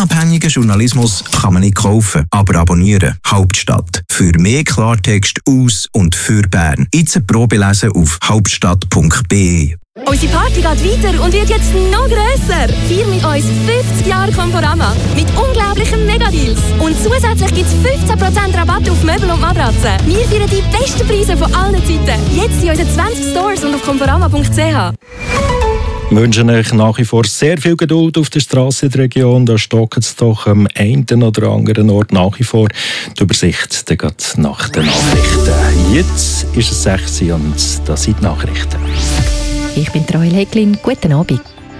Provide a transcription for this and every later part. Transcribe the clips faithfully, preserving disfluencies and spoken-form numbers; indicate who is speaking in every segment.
Speaker 1: Unabhängigen Journalismus kann man nicht kaufen, aber abonnieren. Hauptstadt. Für mehr Klartext aus und für Bern. Jetzt eine Probe lesen auf hauptstadt punkt b e.
Speaker 2: Unsere Party geht weiter und wird jetzt noch grösser. Feier mit uns fünfzig Jahre Conforama mit unglaublichen Megadeals. Und zusätzlich gibt es fünfzehn Prozent Rabatt auf Möbel und Matratzen. Wir feiern die besten Preise von allen Zeiten. Jetzt in unseren zwanzig Stores und auf conforama punkt c h.
Speaker 3: Wir wünschen euch nach wie vor sehr viel Geduld auf der Straße in der Region. Da stockt es doch am einen oder anderen Ort nach wie vor. Die Übersicht dann geht nach den Nachrichten. Jetzt ist es sechs Uhr und das sind die Nachrichten.
Speaker 4: Ich bin Troy Häcklin. Guten Abend.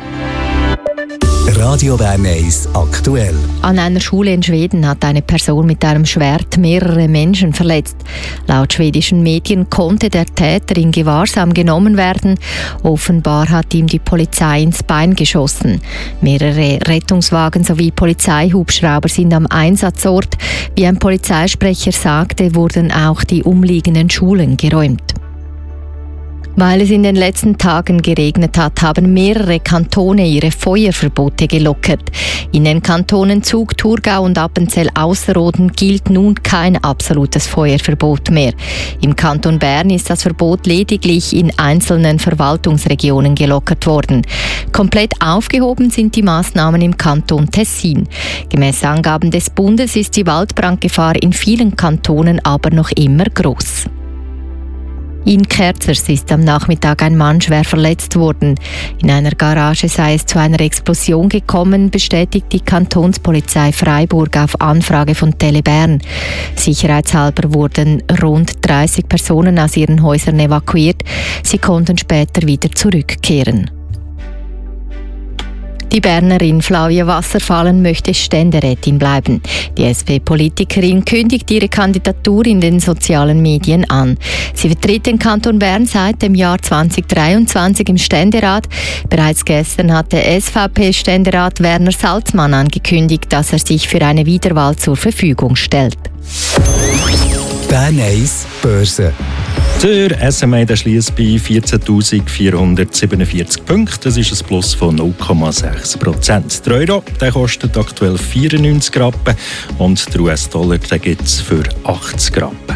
Speaker 5: Radio Bern eins aktuell.
Speaker 4: An einer Schule in Schweden hat eine Person mit einem Schwert mehrere Menschen verletzt. Laut schwedischen Medien konnte der Täter in Gewahrsam genommen werden. Offenbar hat ihm die Polizei ins Bein geschossen. Mehrere Rettungswagen sowie Polizeihubschrauber sind am Einsatzort. Wie ein Polizeisprecher sagte, wurden auch die umliegenden Schulen geräumt. Weil es in den letzten Tagen geregnet hat, haben mehrere Kantone ihre Feuerverbote gelockert. In den Kantonen Zug, Thurgau und Appenzell-Ausserrhoden gilt nun kein absolutes Feuerverbot mehr. Im Kanton Bern ist das Verbot lediglich in einzelnen Verwaltungsregionen gelockert worden. Komplett aufgehoben sind die Maßnahmen im Kanton Tessin. Gemäss Angaben des Bundes ist die Waldbrandgefahr in vielen Kantonen aber noch immer groß. In Kerzers ist am Nachmittag ein Mann schwer verletzt worden. In einer Garage sei es zu einer Explosion gekommen, bestätigt die Kantonspolizei Freiburg auf Anfrage von Tele Bern. Sicherheitshalber wurden rund dreißig Personen aus ihren Häusern evakuiert. Sie konnten später wieder zurückkehren. Die Bernerin Flavia Wasserfallen möchte Ständerätin bleiben. Die S P-Politikerin kündigt ihre Kandidatur in den sozialen Medien an. Sie vertritt den Kanton Bern seit dem Jahr zweitausenddreiundzwanzig im Ständerat. Bereits gestern hatte S V P-Ständerat Werner Salzmann angekündigt, dass er sich für eine Wiederwahl zur Verfügung stellt.
Speaker 5: Bern eins Börse.
Speaker 3: Der S M I schließt bei vierzehntausendvierhundertsiebenundvierzig Punkten. Das ist ein Plus von null Komma sechs Prozent. Der Euro der kostet aktuell vierundneunzig Rappen und der U S-Dollar gibt es für achtzig Rappen.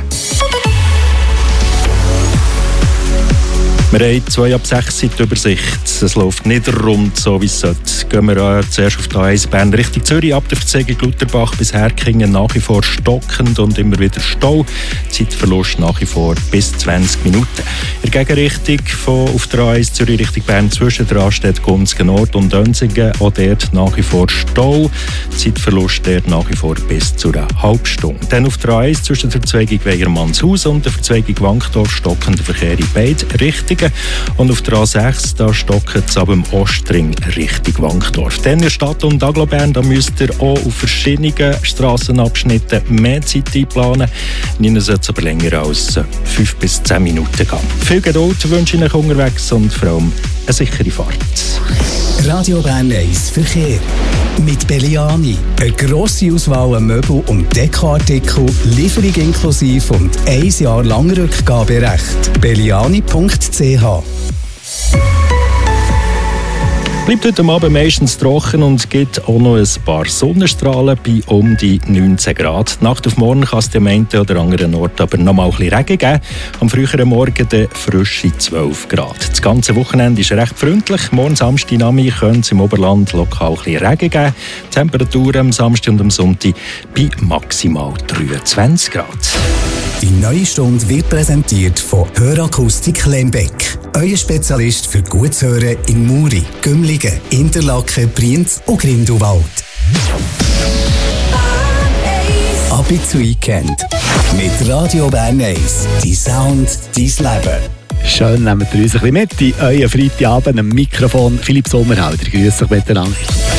Speaker 3: Wir haben zwei ab sechs Seiten Übersicht. Es läuft nicht rund, so wie es sollte. Gehen wir äh, zuerst auf die A eins Bern Richtung Zürich. Ab der Verzegung Lutherbach bis Herkingen nach wie vor stockend und immer wieder Stau. Zeitverlust nach wie vor bis zwanzig Minuten. In der Gegenrichtung von, auf der A eins Zürich Richtung Bern zwischen der Raststätte Gunzgen Nord und Dönsigen. Auch dort nach wie vor Stau. Zeitverlust dort nach wie vor bis zu einer Halbstunde. Dann auf der A eins zwischen der Verzweigung Weyermannshaus und der Verzweigung Wankdorf stockender Verkehr in beide Richtungen. Und auf der A sechs da stockt es ab dem Ostring Richtung Wankdorf. Dann in der Stadt und Aglobern, da müsst ihr auch auf verschiedenen Strassenabschnitten mehr Zeit einplanen. Ihnen sollte es aber länger als fünf bis zehn Minuten gehen. Viel Geduld wünsche ich euch unterwegs und vor allem eine sichere Fahrt.
Speaker 5: Radio Bern eins Verkehr. Mit Belliani. Eine grosse Auswahl an Möbel- und Dekoartikel, Lieferung inklusive und ein Jahr lang Rückgaberecht. belliani punkt c h.
Speaker 3: Bleibt heute Abend meistens trocken und gibt auch noch ein paar Sonnenstrahlen bei um die neunzehn Grad. Nacht auf morgen kann es am einen oder anderen Ort aber noch mal ein bisschen Regen geben. Am früheren Morgen dann frische zwölf Grad. Das ganze Wochenende ist recht freundlich. Morgen Samstag Nachmittag könnte es im Oberland lokal ein bisschen Regen geben. Die Temperaturen am Samstag und am Sonntag bei maximal dreiundzwanzig Grad.
Speaker 5: Die neue Stunde wird präsentiert von Hörakustik Lembeck. Euer Spezialist für gutes Hören in Muri, Gümligen, Interlaken, Brienz und Grindelwald. Ab ins Weekend mit Radio Bern eins. Die Sound, dein Leben.
Speaker 6: Schön, nehmt ihr uns ein bisschen mit in euren Freitagabend am Mikrofon. Philipp Sommerhalder, grüß euch miteinander.